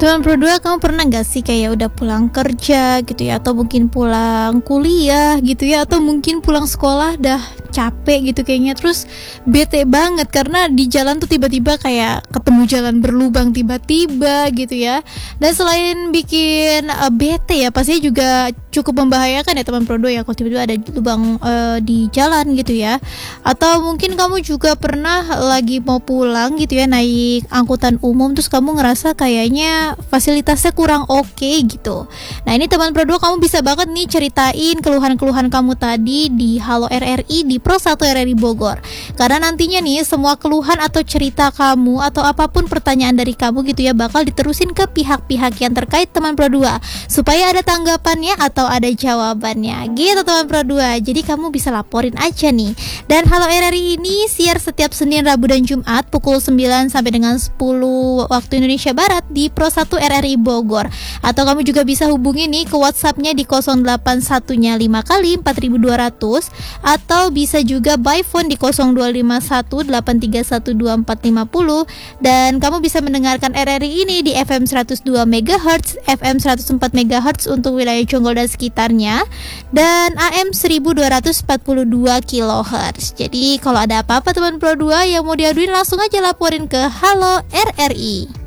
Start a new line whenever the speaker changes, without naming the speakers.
Teman Pro 2, kamu pernah gak sih kayak udah pulang kerja gitu ya, atau mungkin pulang kuliah gitu ya, atau mungkin pulang sekolah dah capek gitu kayaknya, terus bete banget karena di jalan tuh tiba-tiba kayak ketemu jalan berlubang tiba-tiba gitu ya. Dan selain bikin bete ya, pastinya juga cukup membahayakan ya teman Pro 2 ya, kalau tiba-tiba ada lubang di jalan gitu ya. Atau mungkin kamu juga pernah lagi mau pulang gitu ya, naik angkutan umum, terus kamu ngerasa kayaknya fasilitasnya kurang oke gitu. Nah ini teman Pro 2, kamu bisa banget nih ceritain keluhan-keluhan kamu tadi di Halo RRI di Pro 1 RRI Bogor. Karena nantinya nih semua keluhan atau cerita kamu atau apapun pertanyaan dari kamu gitu ya bakal diterusin ke pihak-pihak yang terkait teman Pro 2 supaya ada tanggapannya atau ada jawabannya gitu teman Pro 2. Jadi kamu bisa laporin aja nih. Dan Halo RRI ini siar setiap Senin, Rabu dan Jumat pukul 9 sampai dengan 10 waktu Indonesia Barat di Pro 1 RRI Bogor. Atau kamu juga bisa hubungi nih ke WhatsApp-nya di 081-nya 5 kali 4200, atau bisa juga by phone di 0251-831-2450. Dan kamu bisa mendengarkan RRI ini di FM 102 MHz, FM 104 MHz untuk wilayah Jonggol dan sekitarnya, dan AM 1242 kHz. Jadi kalau ada apa-apa teman Pro 2 yang mau diaduin, langsung aja laporin ke Halo RRI.